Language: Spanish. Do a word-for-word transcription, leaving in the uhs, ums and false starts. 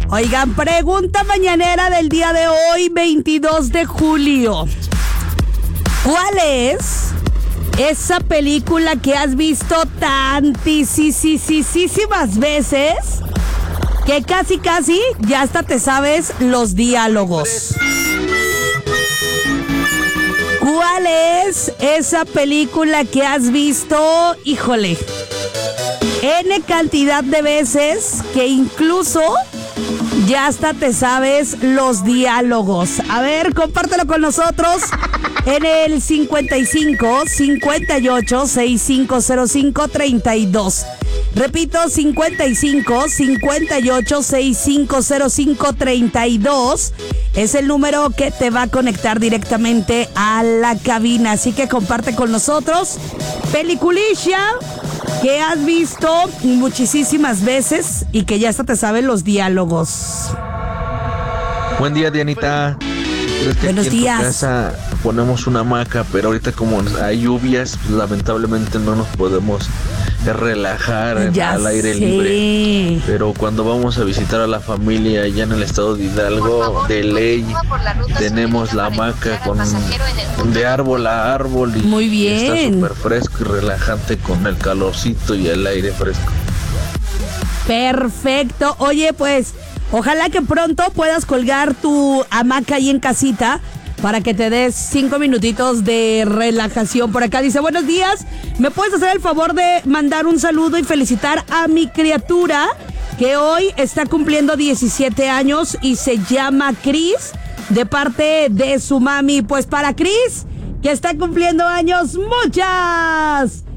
Oigan, pregunta mañanera del día de hoy, veintidós de julio. ¿Cuál es esa película que has visto tantísimas veces que casi casi ya hasta te sabes los diálogos? ¿Cuál es esa película que has visto, híjole, N cantidad de veces que incluso ya hasta te sabes los diálogos? A ver, compártelo con nosotros en el cincuenta y cinco, cincuenta y ocho, sesenta y cinco cero cinco, treinta y dos. Repito, cincuenta y cinco, cincuenta y ocho, sesenta y cinco cero cinco, treinta y dos. Es el número que te va a conectar directamente a la cabina. Así que comparte con nosotros peliculilla que has visto muchísimas veces y que ya hasta te saben los diálogos. Buen día, Dianita. Es que Buenos aquí en días. tu casa ponemos una hamaca, pero ahorita como hay lluvias, pues, lamentablemente no nos podemos relajar Ya al aire sé. libre. Pero cuando vamos a visitar a la familia allá en el estado de Hidalgo, de ley, tenemos la hamaca con de árbol a árbol y Muy bien. está súper fresco y relajante con el calorcito y el aire fresco. Perfecto. Oye, pues, ojalá que pronto puedas colgar tu hamaca ahí en casita para que te des cinco minutitos de relajación. Por acá dice, buenos días, ¿me puedes hacer el favor de mandar un saludo y felicitar a mi criatura que hoy está cumpliendo diecisiete años y se llama Cris, de parte de su mami? Pues para Cris, que está cumpliendo años, muchas,